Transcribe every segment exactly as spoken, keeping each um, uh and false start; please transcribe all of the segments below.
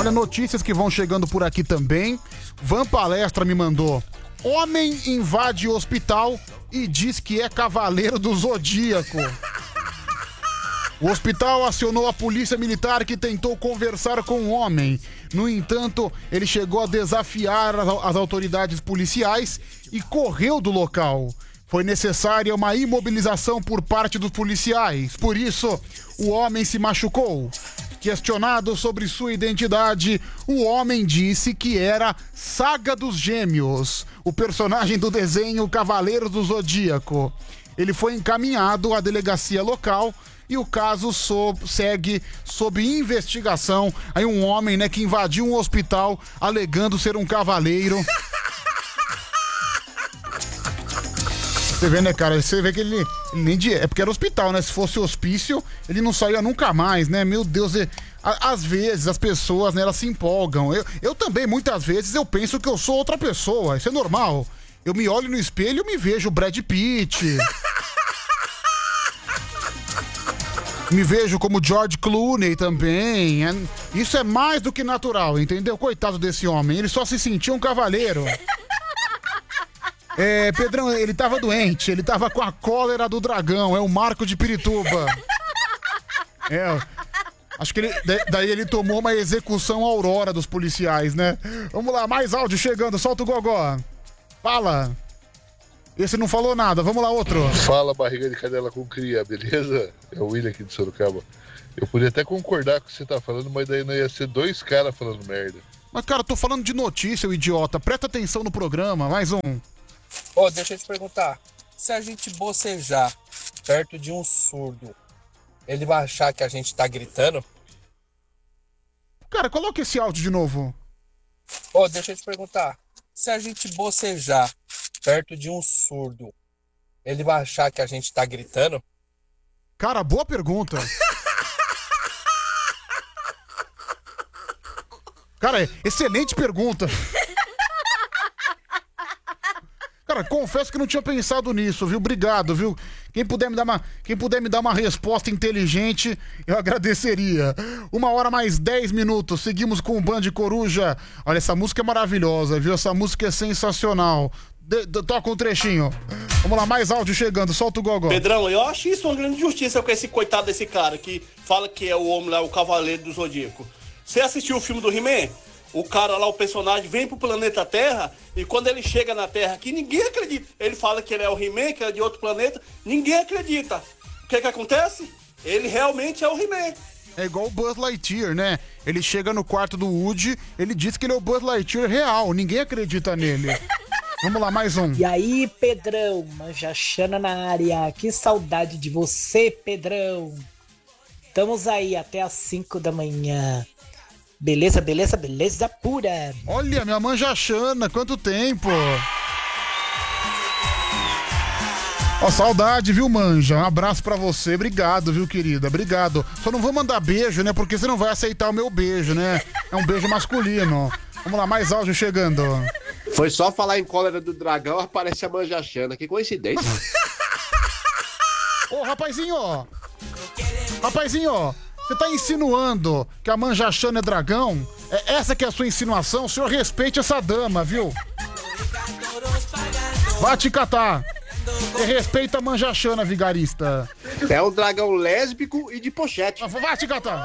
Olha, notícias que vão chegando por aqui também. Van Palestra me mandou. Homem invade hospital e diz que é cavaleiro do Zodíaco. O hospital acionou a polícia militar que tentou conversar com o homem. No entanto, ele chegou a desafiar as autoridades policiais e correu do local. Foi necessária uma imobilização por parte dos policiais. Por isso, o homem se machucou. Questionado sobre sua identidade, o homem disse que era Saga dos Gêmeos, o personagem do desenho Cavaleiro do Zodíaco. Ele foi encaminhado à delegacia local e o caso sob, segue sob investigação. Aí um homem, né, que invadiu um hospital alegando ser um cavaleiro. Você vê, né, cara? Você vê que ele, ele nem de... É porque era hospital, né? Se fosse hospício, ele não saía nunca mais, né? Meu Deus, é... às vezes as pessoas, né, elas se empolgam. Eu, eu também, muitas vezes, eu penso que eu sou outra pessoa. Isso é normal. Eu me olho no espelho e me vejo Brad Pitt. Me vejo como George Clooney também. É... Isso é mais do que natural, entendeu? Coitado desse homem. Ele só se sentia um cavaleiro. É, Pedrão, ele tava doente, ele tava com a cólera do dragão, é o Marco de Pirituba. É, acho que ele, daí ele tomou uma execução aurora dos policiais, né? Vamos lá, mais áudio chegando, solta o gogó. Fala. Esse não falou nada, vamos lá, outro. Fala, barriga de cadela com cria, beleza? É o William aqui de Sorocaba. Eu podia até concordar com o que você tá falando, mas daí não ia ser dois caras falando merda. Mas, cara, eu tô falando de notícia, o idiota. Presta atenção no programa, mais um. Ô, oh, deixa eu te perguntar. Se a gente bocejar perto de um surdo, ele vai achar que a gente tá gritando? Cara, coloca esse áudio de novo. Ô, oh, deixa eu te perguntar. Se a gente bocejar perto de um surdo, ele vai achar que a gente tá gritando? Cara, boa pergunta. Cara, excelente pergunta. Cara, confesso que não tinha pensado nisso, viu? Obrigado, viu? Quem puder me dar uma, quem puder me dar uma resposta inteligente, eu agradeceria. Uma hora mais dez minutos, seguimos com o Band Coruja. Olha, essa música é maravilhosa, viu? Essa música é sensacional. De, de, toca um trechinho. Vamos lá, mais áudio chegando, solta o gogó. Pedrão, eu acho isso uma grande injustiça com esse coitado desse cara que fala que é o homem lá, o cavaleiro do Zodíaco. Você assistiu o filme do He-Man? O cara lá, o personagem, vem pro planeta Terra e quando ele chega na Terra aqui, ninguém acredita. Ele fala que ele é o He-Man, que é de outro planeta, ninguém acredita. O que que acontece? Ele realmente é o He-Man. É igual o Buzz Lightyear, né? Ele chega no quarto do Woody, ele diz que ele é o Buzz Lightyear real, ninguém acredita nele. Vamos lá, mais um. E aí, Pedrão, Manjachana na área, que saudade de você, Pedrão. Estamos aí até às cinco da manhã. Beleza, beleza, beleza pura. Olha, minha Manjachana, quanto tempo. Ó, saudade, viu, Manja? Um abraço pra você, obrigado, viu, querida, obrigado. Só não vou mandar beijo, né, porque você não vai aceitar o meu beijo, né? É um beijo masculino. Vamos lá, mais áudio chegando. Foi só falar em cólera do dragão, aparece a Manjachana, que coincidência. Ô, rapazinho, ó. Rapazinho, ó. Você tá insinuando que a Manjachana é dragão? É essa que é a sua insinuação? O senhor respeite essa dama, viu? Vai te catar. E respeita a Manjachana, vigarista. É um dragão lésbico e de pochete. Vai te catar.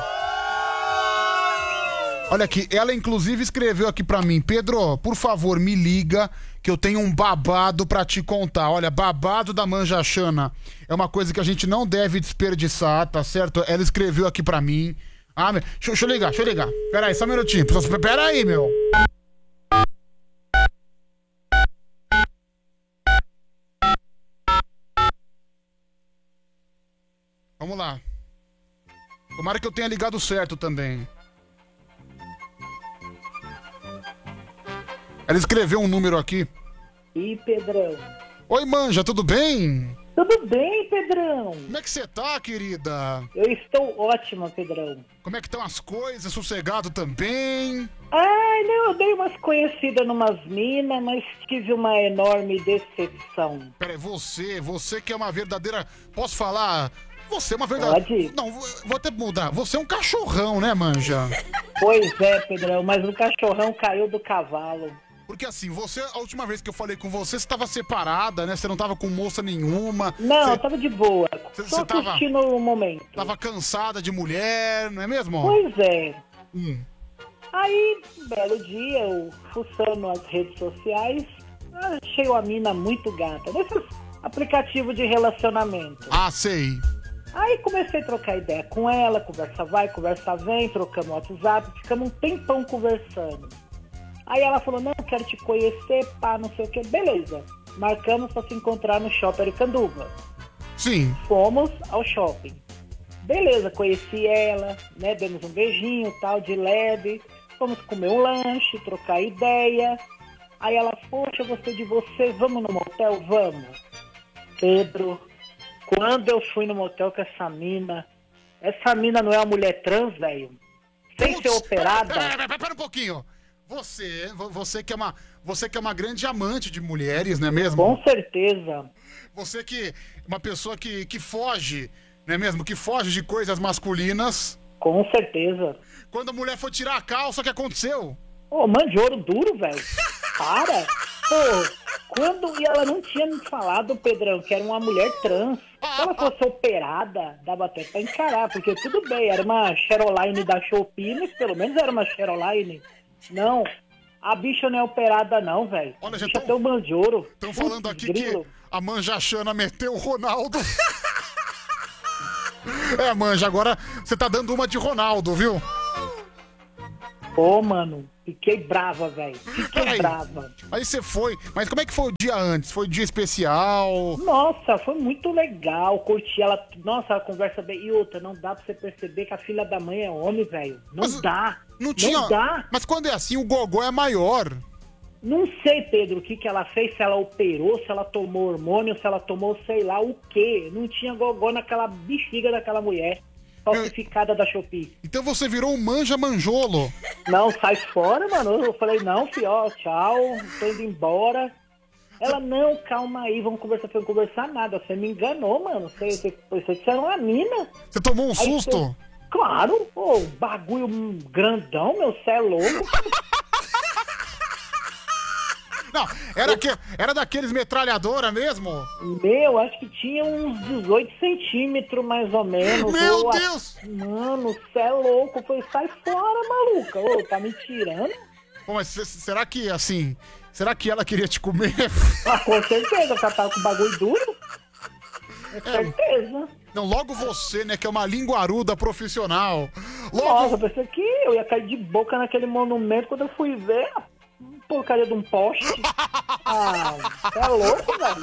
Olha aqui, ela inclusive escreveu aqui pra mim: Pedro, por favor, me liga que eu tenho um babado pra te contar. Olha, babado da Manjachana é uma coisa que a gente não deve desperdiçar, tá certo? Ela escreveu aqui pra mim. Ah, meu... deixa, deixa eu ligar, deixa eu ligar. Pera aí, só um minutinho. Pera aí, meu. Vamos lá. Tomara que eu tenha ligado certo também. Ela escreveu um número aqui. E Pedrão? Oi, Manja, tudo bem? Tudo bem, Pedrão? Como é que você tá, querida? Eu estou ótima, Pedrão. Como é que estão as coisas? Sossegado também? Ai, não, eu dei umas conhecidas numas minas, mas tive uma enorme decepção. Peraí, você, você que é uma verdadeira... Posso falar? Você é uma verdadeira... Pode. Não, vou até mudar. Você é um cachorrão, né, Manja? Pois é, Pedrão, mas o cachorrão caiu do cavalo. Porque assim, você, a última vez que eu falei com você, você tava separada, né? Você não tava com moça nenhuma. Não, você, eu tava de boa. Cê- Só cê tava- curtindo o momento. tava cansada de mulher, não é mesmo? Pois é. Hum. Aí, um belo dia, eu fuçando as redes sociais, achei uma mina muito gata. Nesses aplicativos de relacionamento. Ah, sei. Aí comecei a trocar ideia com ela, conversa vai, conversa vem, trocamos WhatsApp, ficamos um tempão conversando. Aí ela falou, não, quero te conhecer, pá, não sei o que. Beleza, marcamos pra se encontrar no Shopping Aricanduva. Sim. Fomos ao shopping. Beleza, conheci ela, né, demos um beijinho, tal, de leve. Fomos comer um lanche, trocar ideia. Aí ela, poxa, eu gostei de você, vamos no motel? Vamos. Pedro, quando eu fui no motel com essa mina, essa mina não é uma mulher trans, velho? Sem ser Putz, operada? Pera, pera, pera, pera um pouquinho. Você, vo- você que é uma, você que é uma grande amante de mulheres, não é mesmo? Com certeza. Você que é uma pessoa que, que foge, não é mesmo? Que foge de coisas masculinas. Com certeza. Quando a mulher foi tirar a calça, o que aconteceu? Ô, mãe de ouro duro, velho. Para. Pô, quando e ela não tinha me falado, Pedrão, que era uma mulher trans. Se ela fosse operada, dava até pra encarar, porque tudo bem, era uma Cheroline da Shopee, mas pelo menos era uma Cheroline. Não, a bicha não é operada não, velho. Olha, já bicha tão- tem o mãe de ouro. Estão falando Putz, aqui grilo. que a Manja Xana meteu o Ronaldo. É, Manja, agora você tá dando uma de Ronaldo, viu? Pô, mano, fiquei brava, velho. Fiquei Peraí. brava. Aí você foi, mas como é que foi o dia antes? Foi um dia especial? Nossa, foi muito legal, curti ela. Nossa, a conversa bem. E outra, não dá pra você perceber que a filha da mãe é homem, velho. Não Mas dá. Não tinha. Não dá. Mas quando é assim, o gogó é maior. Não sei, Pedro, o que, que ela fez, se ela operou, se ela tomou hormônio, se ela tomou sei lá o quê. Não tinha gogó naquela bexiga daquela mulher falsificada da Shopee. Então você virou um manja manjolo. Não, sai fora, mano. Eu falei, não, filho, ó, tchau, tô indo embora. Ela, não, calma aí, vamos conversar. Foi conversar nada, você me enganou, mano. Você, você, você era uma mina. Você tomou um Aí susto? você- Claro, pô, bagulho grandão, meu, você é louco. Não, era, que, era daqueles metralhadora mesmo? Meu, acho que tinha uns dezoito centímetros, mais ou menos. Meu Ô, Deus! Mano, você é louco. Foi, sai fora, maluca. Ô, tá me tirando? Pô, mas c- será que, assim, será que ela queria te comer? Ah, com certeza, porque ela tava com bagulho duro. Com É. certeza. Não, logo você, né, que é uma linguaruda profissional. Logo, Nossa, eu pensei que eu ia cair de boca naquele monumento quando eu fui ver a porcaria de um poste. Ah, você é louco, velho?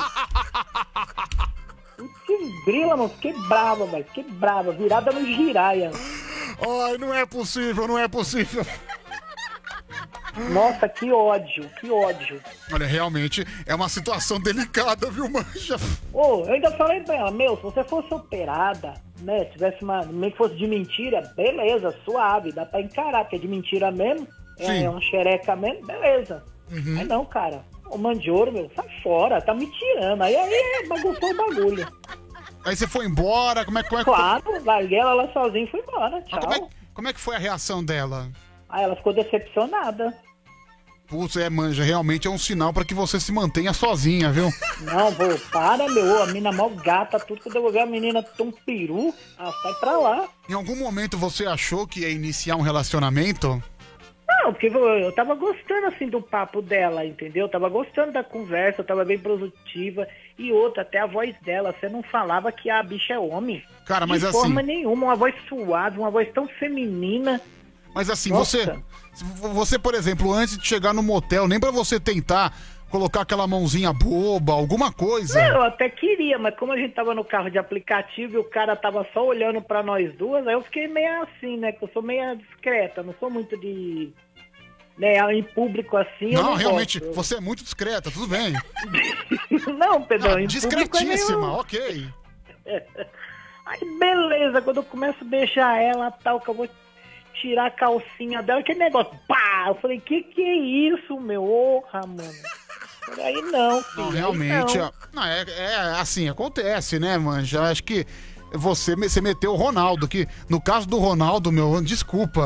Que grila, mano. Fiquei brava, velho. Fiquei brava. Virada no giraia. ai, não é possível, não é possível. Nossa, que ódio, que ódio. Olha, realmente é uma situação delicada, viu, Manja? Ô, eu ainda falei pra ela, meu, se você fosse operada, né, tivesse uma, nem que fosse de mentira, beleza, suave, dá pra encarar, porque é de mentira mesmo, Sim. é uma xereca mesmo, beleza. Uhum. Aí não, cara, o mandioro, meu, sai fora, tá me tirando, aí, aí bagunçou o bagulho. Aí você foi embora, como é, como é, Claro, larguei ela lá sozinha e fui embora, mas tchau. como é, como é que foi a reação dela? Aí ela ficou decepcionada. Putz, é, Manja, realmente é um sinal pra que você se mantenha sozinha, viu? Não, vô, para, meu, a mina mó gata, tudo que eu devolver a menina tão peru, ah, sai pra lá. Em algum momento você achou que ia iniciar um relacionamento? Não, porque eu, eu tava gostando, assim, do papo dela, entendeu? Eu tava gostando da conversa, eu tava bem produtiva. E outra, até a voz dela, você não falava que a bicha é homem. Cara, mas de assim- forma nenhuma, uma voz suave, uma voz tão feminina. Mas assim, Nossa. você, você, por exemplo, antes de chegar no motel, nem pra você tentar colocar aquela mãozinha boba, alguma coisa. Eu até queria, mas como a gente tava no carro de aplicativo e o cara tava só olhando pra nós duas, aí eu fiquei meio assim, né? Que eu sou meio discreta, não sou muito de... Né, em público assim, eu Não, não realmente, gosto. você é muito discreta, tudo bem. Não, Pedrão, Ah, em público é discretíssima, meio... ok. Aí beleza, quando eu começo a beijar ela, tal, que eu vou tirar a calcinha dela, aquele negócio, pá! Eu falei, que que é isso, meu? Orra, mano. Falei, aí não, filho. Não, aí realmente, não. ó, não, é, é assim, acontece, né, Manja? Acho que você, me- você meteu o Ronaldo, que no caso do Ronaldo, meu, desculpa,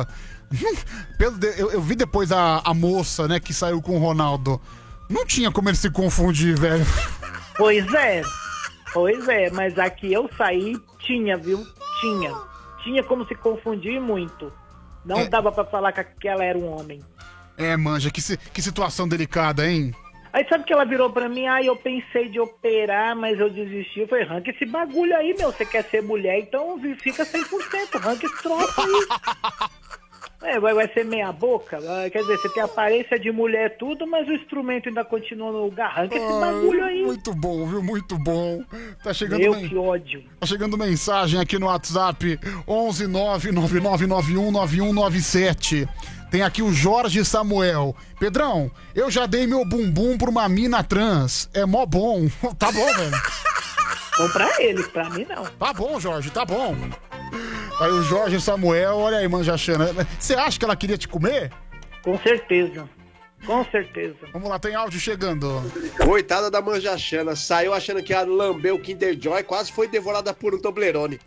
Pelo de- eu, eu vi depois a, a moça, né, que saiu com o Ronaldo. Não tinha como ele se confundir, velho. Pois é, pois é, mas aqui eu saí, tinha, viu? Tinha. Tinha como se confundir muito. Não É. dava pra falar que aquela era um homem. É, manja, que, si- que situação delicada, hein? Aí sabe que ela virou pra mim, ah, eu pensei de operar, mas eu desisti. Eu falei, arranca esse bagulho aí, meu, você quer ser mulher, então fica cem por cento, arranca esse troço aí. É, vai, vai ser meia boca, vai, quer dizer, você tem aparência de mulher tudo, mas o instrumento ainda continua no lugar, arranca esse bagulho aí. Muito bom, viu? Muito bom. Tá chegando, Meu, men- que ódio. tá chegando mensagem aqui no WhatsApp onze nove nove nove nove um nove um nove sete. Tem aqui o Jorge Samuel. Pedrão, eu já dei meu bumbum pra uma mina trans. É mó bom. Tá bom, velho. Bom pra ele, pra mim não. Tá bom, Jorge, tá bom. Aí o Jorge Samuel, olha aí, manja Xana. Você acha que ela queria te comer? Com certeza. Com certeza. Vamos lá, tem áudio chegando. Coitada da Manjachana, saiu achando que ia lamber o Kinder Joy, quase foi devorada por um Toblerone.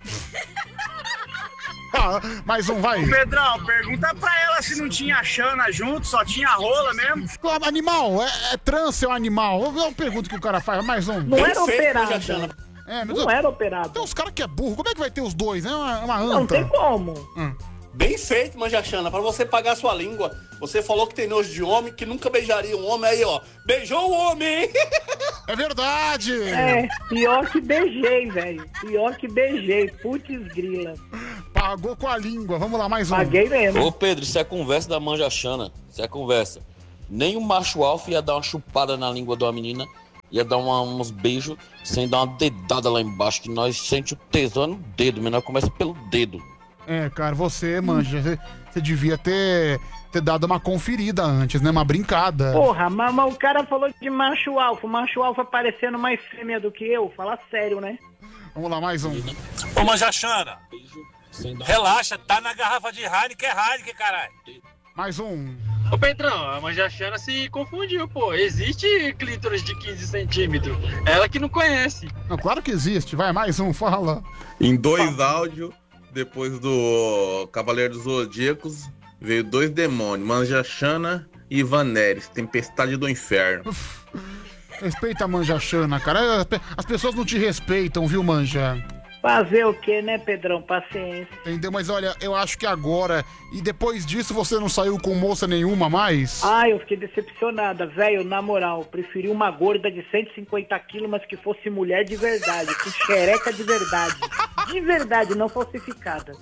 Ah, mais um, vai. Pedrão, pergunta pra ela se não tinha Xana junto, só tinha rola mesmo. Ah, Animal, é, é trans seu animal. Eu, eu pergunto que o cara faz, mais um. Não era Bem feito, operado. Manjachana. É, meu Não Deus. era operado. Tem uns caras que é burro. Como é que vai ter os dois, né? Uma, uma Não anta. tem como. Bem feito, Manjachana, pra você pagar sua língua. Você falou que tem nojo de homem, que nunca beijaria um homem. Aí, ó, beijou o homem, hein? É verdade. É, pior que beijei, velho. Pior que beijei. Putz grila. Pagou com a língua. Vamos lá, mais um. Paguei mesmo. Ô Pedro, isso é conversa da Manjachana. Isso é conversa. Nem o macho alfa ia dar uma chupada na língua de uma menina, ia dar uma- uns beijos sem dar uma dedada lá embaixo, que nós sente o tesão no dedo, mas nós começa pelo dedo. É, cara, você, manja, você, você devia ter, ter dado uma conferida antes, né? Uma brincada. Porra, mas, mas o cara falou de macho alfa. O macho alfa parecendo mais fêmea do que eu. Fala sério, né? Vamos lá, mais um. Ô, Manjachana, Beijo sem dar relaxa, tá na garrafa de Heineken, é Heineken, caralho. Mais um. Ô Pedrão, a Manjachana se confundiu, pô. Existe clítoris de quinze centímetros. Ela que não conhece. Não, claro que existe. Vai, mais um, fala. Em dois áudios, depois do Cavaleiro dos Zodíacos, veio dois demônios, Manjachana e Vaneris, Tempestade do Inferno. Respeita a Manja Xana, cara. As pessoas não te respeitam, viu, Manja? Fazer o que, né, Pedrão? Paciência. Entendeu? Mas olha, eu acho que agora, e depois disso você não saiu com moça nenhuma mais? Ah, eu fiquei decepcionada, velho, na moral. Preferi uma gorda de cento e cinquenta quilos, mas que fosse mulher de verdade, com xereca de verdade. De verdade, não falsificada.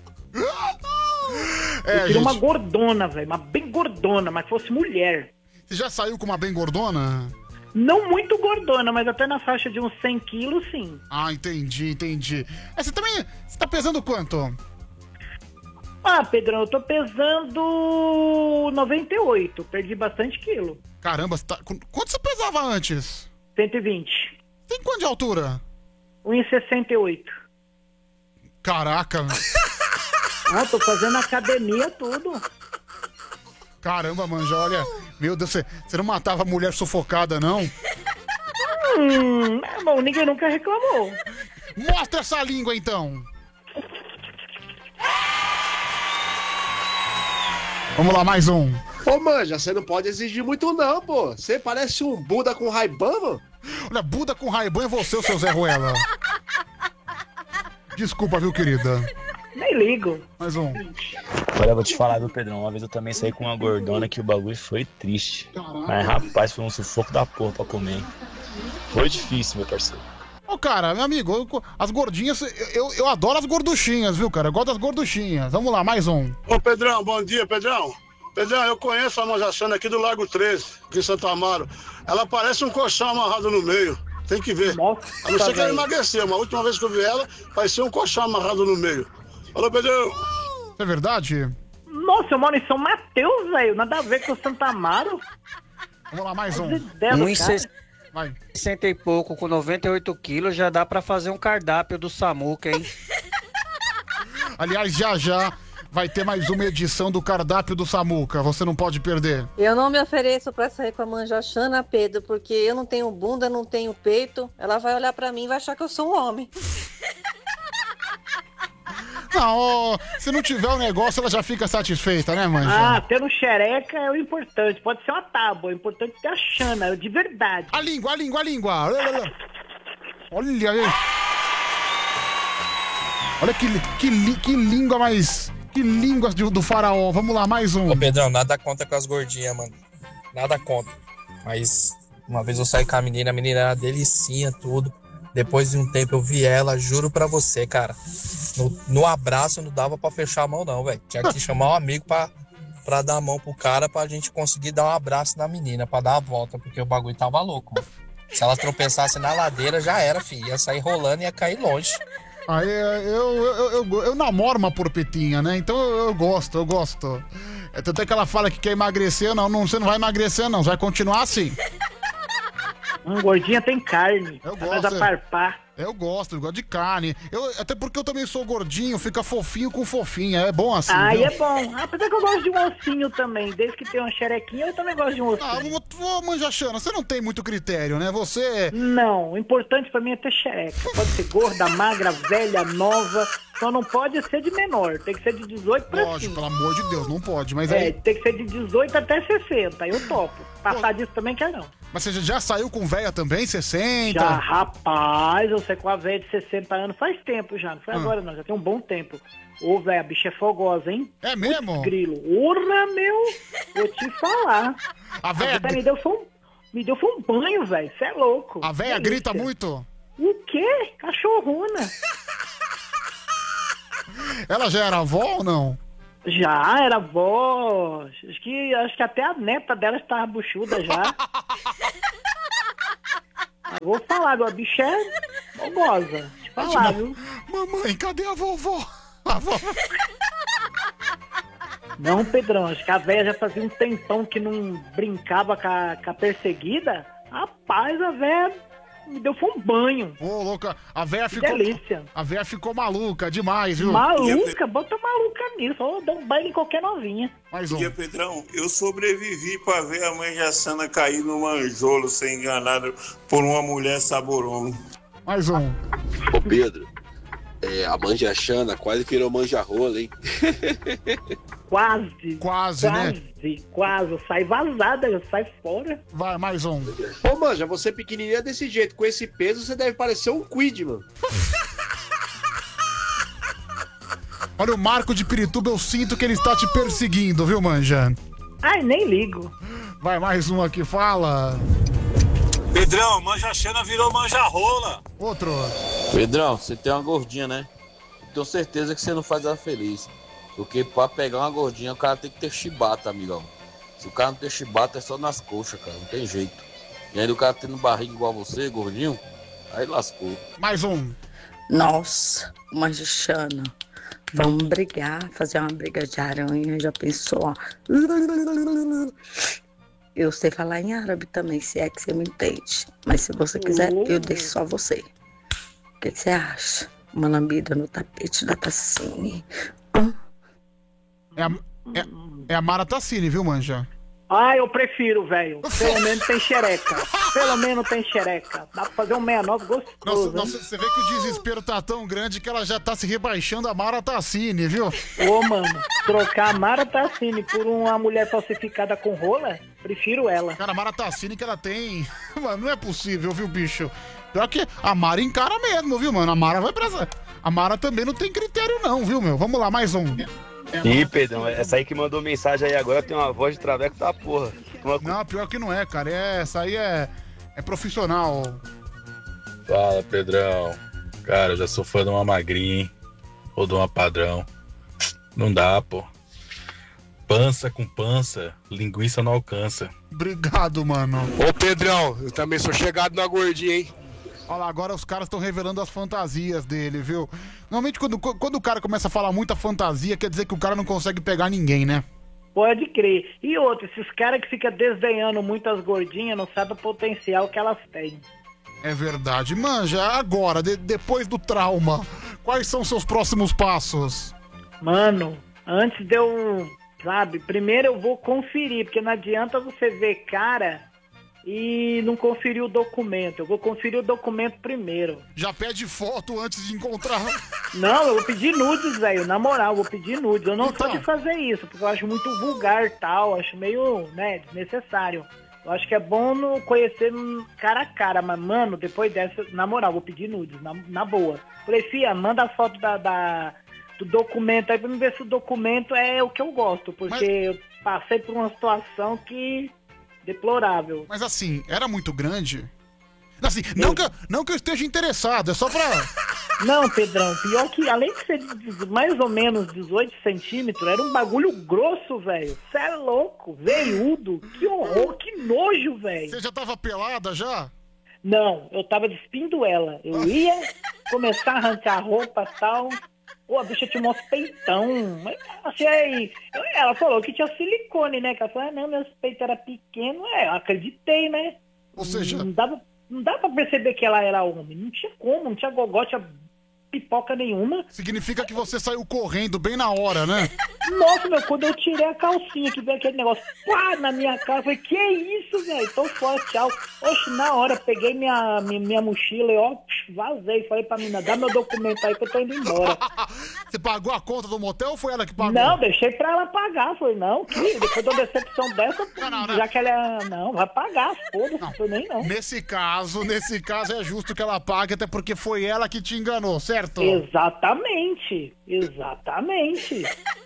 É, Preferi gente, uma gordona, velho, uma bem gordona, mas fosse mulher. você já saiu com uma bem gordona? Não muito gordona, mas até na faixa de uns cem quilos, sim. Ah, entendi, entendi. É, você também, você tá pesando quanto? Ah, Pedrão, eu tô pesando noventa e oito, perdi bastante quilo. Caramba, você tá, com- quanto você pesava antes? cento e vinte. Tem quanto de altura? um e sessenta e oito. Caraca, Ah, tô fazendo academia, tudo. caramba, Manja, olha, meu Deus, você, você não matava a mulher sufocada, não? Hum, é bom, ninguém nunca reclamou. Mostra essa língua, então! Vamos lá, mais um. Ô, Manja, você não pode exigir muito não, pô. Você parece um Buda com Ray-Ban, mano. Olha, Buda com Ray-Ban é você, o seu Zé Ruela. Desculpa, viu, querida? Nem ligo. Mais um. Olha, eu vou te falar, viu, Pedrão? Uma vez eu também saí com uma gordona que o bagulho foi triste. Mas, rapaz, foi um sufoco da porra pra comer, hein? Foi difícil, meu parceiro. Ô, cara, meu amigo, eu- as gordinhas, eu, eu, eu adoro as gorduchinhas, viu, cara? Eu gosto das gorduchinhas. Vamos lá, mais um. Ô Pedrão, bom dia, Pedrão. Pedrão, eu conheço a Manjachana aqui do Lago treze, aqui em Santo Amaro. Ela parece um colchão amarrado no meio. Tem que ver. Nossa, A não ser que ela velho. emagreceu, mas a última vez que eu vi ela, parecia um colchão amarrado no meio. Alô, Pedrão. É verdade? Nossa, eu moro em São Mateus, velho. Nada a ver com Santa Amaro. Vamos lá, mais um. Ideia do Um e cara. Vai. sessenta e pouco, com noventa e oito quilos, já dá pra fazer um cardápio do Samuca, hein? Aliás, já já vai ter mais uma edição do cardápio do Samuca. Você não pode perder. Eu não me ofereço pra sair com a Manjachana, Pedro, porque eu não tenho bunda, não tenho peito. Ela vai olhar pra mim e vai achar que eu sou um homem. Não, ó, se não tiver o negócio, ela já fica satisfeita, né, manja? Ah, tendo xereca é o importante. Pode ser uma tábua, o importante é ter a Xana, de verdade. A língua, a língua, a língua. Olha aí. Olha que, que, li- que língua mais... Que língua do, do faraó. Vamos lá, mais um. Ô, Pedrão, nada contra com as gordinhas, mano. Nada contra. Mas uma vez eu saí com a menina, a menina era delicinha, tudo. Depois de um tempo eu vi ela, juro pra você, cara. No, no abraço não dava pra fechar a mão, não, velho. Tinha que chamar um amigo pra, pra dar a mão pro cara pra gente conseguir dar um abraço na menina, pra dar a volta, porque o bagulho tava louco, mano. Se ela tropeçasse na ladeira, já era, filho. Ia sair rolando e ia cair longe. Aí eu, eu, eu, eu, eu namoro uma porpetinha, né? Então eu, eu gosto, eu gosto. É, tanto é que ela fala que quer emagrecer. Não, não, você não vai emagrecer, não. Você vai continuar assim. Hum, gordinha tem carne. Eu Vai gosto. aparpar. Eu gosto, eu gosto de carne. Eu, até porque eu também sou gordinho, fica fofinho com fofinha. É bom assim. Aí viu? é bom. Apesar que eu gosto de um ossinho também. Desde que tem uma xerequinha, eu também gosto de um ossinho. Ah, ô, Manja Xana, você não tem muito critério, né? Você... Não, o importante pra mim é ter xereca. Pode ser gorda, magra, velha, nova. Só não pode ser de menor. Tem que ser de dezoito pra Lógico, cima. pelo amor de Deus, não pode. Mas É, aí... tem que ser de dezoito até sessenta. Aí eu topo. Passar disso também quer não. Mas você já saiu com véia também, sessenta? Já, rapaz, eu sei com a velha de sessenta anos faz tempo já. Não foi Ah. agora não, já tem um bom tempo. Ô, velho, a bicha é fogosa, hein? É mesmo? Putz, grilo. Urra, meu, vou te falar. A véia... Até me deu foi um, me deu foi um banho, velho. Você é louco. A véia Delícia. grita muito? O quê? Cachorruna. Ela já era avó ou não? Já, era avó. Acho que, acho que até a neta dela estava buchuda já. Mas vou falar, agora, a bicha é fogosa. Te falar, viu? Mamãe, cadê a vovó? A vovó... Não, Pedrão, acho que a velha já fazia um tempão que não brincava com a, com a perseguida. Rapaz, a velha me deu foi um banho. Ô, louca, a véia Que ficou... delícia. A véia ficou maluca demais, viu? Maluca, bota maluca nisso. Ó, dá um baile em qualquer novinha. Mais Dia, Pedrão, eu sobrevivi pra ver a mãe Jaçana cair no manjolo, ser enganada por uma mulher saborome. Mais um. Ô, Pedro, é, a manja Xana quase virou manja rola, hein? Quase. Quase, né? Quase, quase. Sai vazada, sai fora. Vai, mais um. Ô, manja, você pequenininha desse jeito, com esse peso, você deve parecer um quid, mano. Olha o Marco de Pirituba, eu sinto que ele está te perseguindo, viu, Manja? Ai, nem ligo. Vai, mais um aqui, fala. Pedrão, manja Xana virou manja rola. Outro. Pedrão, você tem uma gordinha, né? Tenho certeza que você não faz ela feliz. Porque pra pegar uma gordinha, o cara tem que ter chibata, amigão. Se o cara não tem chibata, é só nas coxas, cara. Não tem jeito. E ainda o cara tendo barriga igual você, gordinho, aí lascou. Mais um. Nossa, manja Xana. Vamos brigar, fazer uma briga de aranha, já pensou? Eu sei falar em árabe também, se é que você me entende. Mas se você quiser, eu deixo só você. O que, que você acha? Uma lambida no tapete da Tassini. É a, é, é a Mara Tassini, viu, Manja? Ah, eu prefiro, velho. Pelo menos tem xereca. Pelo menos tem xereca. Dá pra fazer um sessenta e nove gostoso. Nossa, hein? nossa, você vê que o desespero tá tão grande que ela já tá se rebaixando a Mara Tassini, viu? Ô, mano, trocar a Mara Tassini por uma mulher falsificada com rola, prefiro ela. Cara, a Mara Tassini que ela tem... Mano, não é possível, viu, bicho? Pior que a Mara encara mesmo, viu, mano? A Mara vai pra essa... A Mara também não tem critério não, viu, meu? Vamos lá, mais um. Ih, Pedrão, essa aí que mandou mensagem aí agora tem uma voz de traveco da porra. Uma... Não, pior que não é, cara. É, essa aí é, é profissional. Fala, Pedrão. Cara, eu já sou fã de uma magrinha, hein? Ou de uma padrão. Não dá, pô. Pança com pança, linguiça não alcança. Obrigado, mano. Ô, Pedrão, eu também sou chegado na gordinha, hein? Olha lá, agora os caras estão revelando as fantasias dele, viu? Normalmente, quando, quando o cara começa a falar muita fantasia, quer dizer que o cara não consegue pegar ninguém, né? Pode crer. E outro, esses caras que ficam desdenhando muito as gordinhas não sabem o potencial que elas têm. É verdade. Manja, agora, de- depois do trauma, quais são seus próximos passos? Mano, antes de eu, sabe, primeiro eu vou conferir, porque não adianta você ver cara e não conferiu o documento. Eu vou conferir o documento primeiro. Já pede foto antes de encontrar. Não, eu vou pedir nudes, velho. Na moral, eu vou pedir nudes. Eu não Então. sou de fazer isso, porque eu acho muito vulgar e tal. Acho meio, né, desnecessário. Eu acho que é bom não conhecer cara a cara, mas, mano, depois dessa, na moral, vou pedir nudes, na, na boa. Falei, fia, manda a foto da, da- do documento aí pra me ver se o documento é o que eu gosto, porque eu passei por uma situação que... deplorável. Mas assim, era muito grande? Assim, não que, eu- não que eu esteja interessado, é só pra... Não, Pedrão, pior que além de ser de mais ou menos dezoito centímetros, era um bagulho grosso, velho. Você é louco, veiudo, que horror, que nojo, velho. Você já tava pelada já? Não, eu tava despindo ela. Eu ia começar a arrancar a roupa e tal. Ô, a bicha tinha um peitão. Mas achei. Ela falou que tinha silicone, né? Que ela falou, ah, não, meus peitos eram pequenos. É, eu acreditei, né? Ou seja... Não dava, não dava pra perceber que ela era homem. Não tinha como, não tinha gogó, tinha pipoca nenhuma. Significa que você saiu correndo bem na hora, né? Nossa, meu, quando eu tirei a calcinha, que veio aquele negócio, pá, na minha cara, eu falei, que isso, velho? Tô fora, tchau. Oxe, na hora, peguei minha, minha, minha mochila e, ó, vazei. Falei pra menina, dá meu documento aí que eu tô indo embora. Você pagou a conta do motel ou foi ela que pagou? Não, deixei pra ela pagar. Falei, não, que depois de uma decepção dessa, Não, não, não. já que ela, não, vai pagar, foda-se, não foi nem não. Nesse caso, nesse caso é justo que ela pague, até porque foi ela que te enganou, certo? Exatamente, exatamente.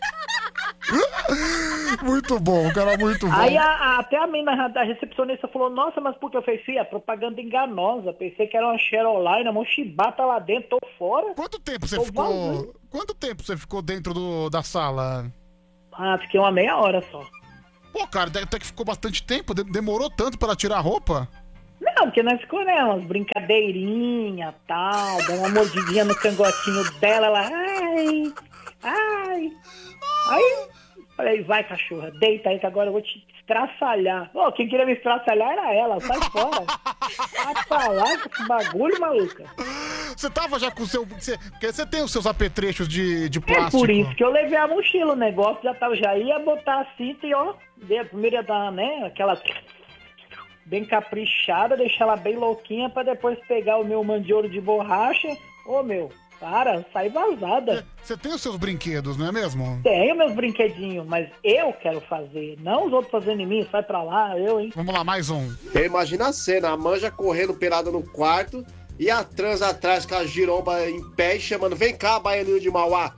Muito bom, cara, muito bom. Aí a, a- até a menina da recepcionista falou, nossa, mas por que eu falei, filha, propaganda enganosa, pensei que era uma Cheroline, uma chibata lá dentro, tô fora. Quanto tempo você Tô ficou... vazando. Quanto tempo você ficou dentro do, da sala? Ah, fiquei uma meia hora só. Pô, cara, até que ficou bastante tempo, de- demorou tanto pra ela tirar a roupa? Não, porque nós ficou, né, umas brincadeirinhas, tal, dando uma mordidinha no cangotinho dela, ela, ai, ai. Aí, falei, vai, cachorra, deita aí que agora eu vou te estraçalhar. Ô, quem queria me estraçalhar era ela, sai fora. Vai pra lá com esse bagulho, maluca. Você tava já com o seu... Você, porque você tem os seus apetrechos de, de É plástico. por isso que eu levei a mochila, o negócio já tava, já ia botar a cinta e ó, dei- primeiro ia dar, né, aquela bem caprichada, deixar ela bem louquinha pra depois pegar o meu mandiouro de borracha. Ô, meu, para, sai vazada. Você tem os seus brinquedos, não é mesmo? Tenho meus brinquedinhos, mas eu quero fazer, não os outros fazendo em mim, sai pra lá, eu, hein. Vamos lá, mais um. Eu imagino a cena, a manja correndo pelada no quarto e a trans atrás com a giromba em pé e chamando, vem cá, baianinho de Mauá.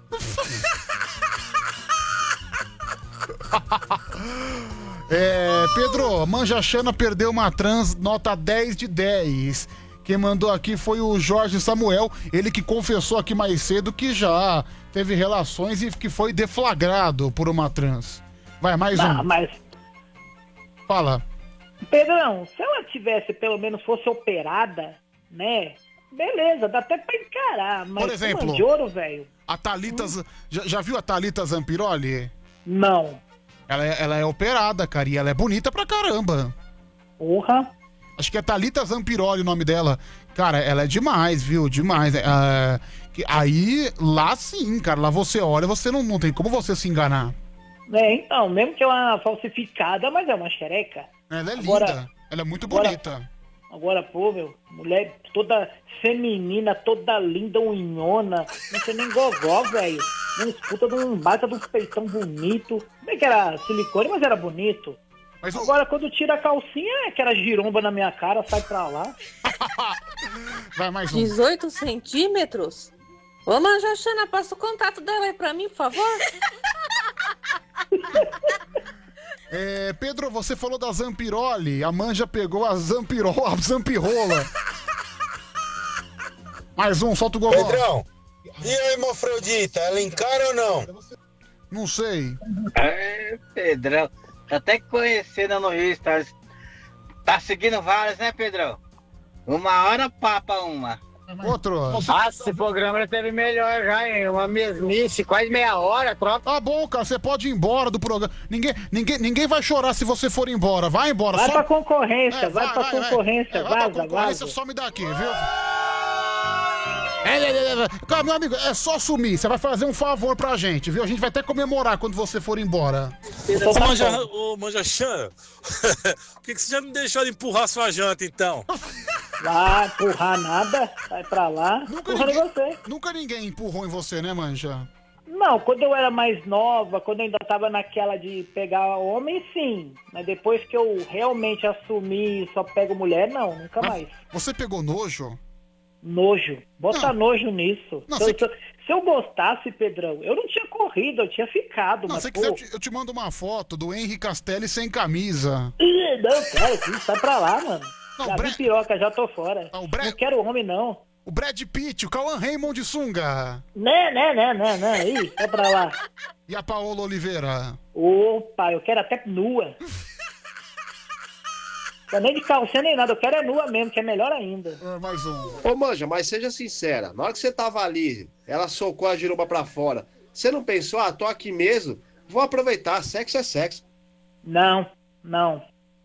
É, Pedro, Manja Xana perdeu uma trans nota dez de dez. Quem mandou aqui foi o Jorge Samuel, ele que confessou aqui mais cedo que já teve relações e que foi deflagrado por uma trans. Vai, mais Não, um. mas, Fala. Pedrão, se ela tivesse, pelo menos fosse operada, né, beleza, dá até pra encarar, mas Por exemplo, o mandiouro, velho, A Thalita... Z- Já, já viu a Thalita Zampiroli? não. Ela é, ela é operada, cara, e ela é bonita pra caramba. Porra. Acho que é Thalita Zampiroli o nome dela. Cara, ela é demais, viu? Demais. É, que- aí, lá sim, cara, lá você olha, você não, não tem como você se enganar. É, então, mesmo que ela é falsificada, mas é uma xereca. Ela é Agora- linda, ela é muito agora- bonita. Agora, pô, meu, mulher toda feminina, toda linda, unhona, não sei nem gogó, velho. Não escuta de um baita de um peitão bonito. Bem que era silicone, mas era bonito. Mas Agora, quando tira a calcinha, é que era giromba na minha cara, sai pra lá. Vai, mais um. dezoito centímetros? Ô, Manja Xana, passa o contato dela aí pra mim, por favor. É, Pedro, você falou da Zampiroli. A Manja pegou a Zampirol, a Zampirola. Mais um, solta o gogó. Pedrão, e aí, Mofrodita, ela encara ou não? Não sei. É, Pedrão, tá até conhecendo no Rio, tá, tá seguindo várias, né, Pedrão? Uma hora papa uma. Outro. Ah, esse programa já teve melhor já, hein? Uma mesmice, quase meia hora, troca. Tá bom, cara, você pode ir embora do programa. Ninguém, ninguém, ninguém vai chorar se você for embora. Vai embora. Vai só... pra concorrência, É, vai, pra concorrência, É, vai pra vaza, concorrência, vaza. só me dá aqui, viu? É, é, é, é. Cara, meu amigo, é só sumir. Você vai fazer um favor pra gente, viu? A gente vai até comemorar quando você for embora. Ô, Manja, ô, Manja Xana, por que, que você já não deixou de empurrar sua janta, então? Vai empurrar nada, vai pra lá. Nunca Empurrando ninguém, você. nunca ninguém empurrou em você, né, Manja? Não, quando eu era mais nova, quando eu ainda tava naquela de pegar homem, sim. Mas depois que eu realmente assumi e só pego mulher, não, nunca Mas mais. Você pegou nojo? Nojo. Bota nojo nisso. Não, se, você- eu, se eu gostasse, Pedrão, eu não tinha corrido, eu tinha ficado. Não, mas, se pô... quiser, eu te, eu te mando uma foto do Henry Castelli sem camisa. Ih, não quero, filho, sai pra lá, mano. Não, já Bre- vi piroca, já tô fora. Não, Bre- Não quero homem, não. O Brad Pitt, o Cauã Raymond de sunga. Né, né, né, né, né. Ih, sai pra lá. E a Paola Oliveira? Opa, eu quero até nua. Não é nem de calcinha nem nada, eu quero é nua mesmo, que é melhor ainda. É, mais um. Ô, Manja, mas seja sincera, na hora que você tava ali, ela socou a giroba pra fora, você não pensou, ah, tô aqui mesmo, vou aproveitar, sexo é sexo. Não, não.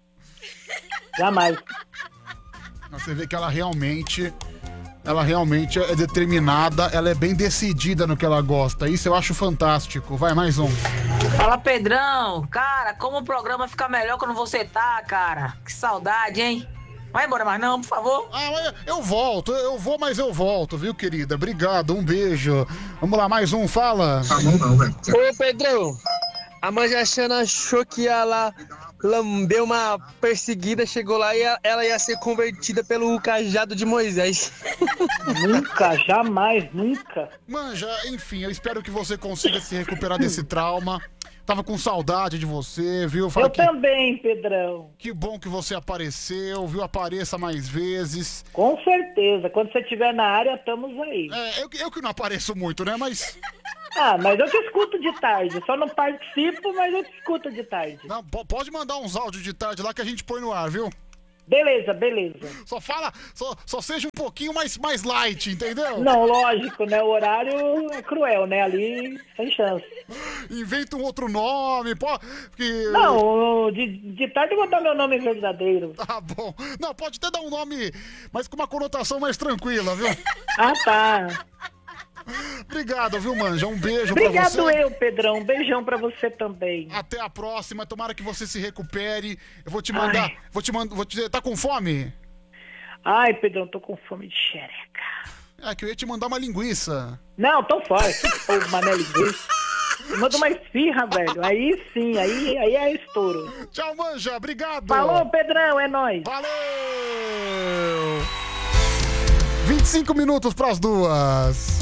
Jamais. Você vê que ela realmente, ela realmente é determinada, ela é bem decidida no que ela gosta. Isso eu acho fantástico. Vai, mais um. Fala, Pedrão. Cara, como o programa fica melhor quando você tá, cara. Que saudade, hein? Vai embora mais não, por favor. Ah, mas eu volto, eu vou, mas eu volto, viu, querida? Obrigado, um beijo. Vamos lá, mais um, fala. Ô, Pedrão, a Manja Xana achou que ia lá lamber uma perseguida, chegou lá e ela ia ser convertida pelo cajado de Moisés. Nunca, jamais, nunca. Manja, enfim, eu espero que você consiga se recuperar desse trauma. Tava com saudade de você, viu? Fala Eu que, também, Pedrão. que bom que você apareceu, viu? Apareça mais vezes. Com certeza. Quando você estiver na área, estamos aí. É, eu, eu que não apareço muito, né? Mas. Ah, mas eu te escuto de tarde. Só não participo, mas eu te escuto de tarde. Não, po- pode mandar uns áudios de tarde lá que a gente põe no ar, viu? Beleza, beleza. Só fala, só, só seja um pouquinho mais, mais light, entendeu? Não, lógico, né? O horário é cruel, né? Ali, sem chance. Inventa um outro nome, pô. Que... Não, de, de tarde eu vou dar meu nome verdadeiro. Tá bom. Não, pode até dar um nome, mas com uma conotação mais tranquila, viu? Ah, tá. Obrigado, viu, Manja? Um beijo pra Obrigado você. eu, Pedrão. Um beijão pra você também. Até a próxima. Tomara que você se recupere. Eu vou te mandar. Ai. Vou te mandar. Vou te... Tá com fome? Ai, Pedrão, tô com fome de xereca. É que eu ia te mandar uma linguiça. Não, tô fora. Que povo mané linguiça. Manda uma esfirra, velho. Aí sim, aí, aí é estouro. Tchau, Manja. Obrigado. Falou, Pedrão. É nóis. Valeu! vinte e cinco minutos pras duas.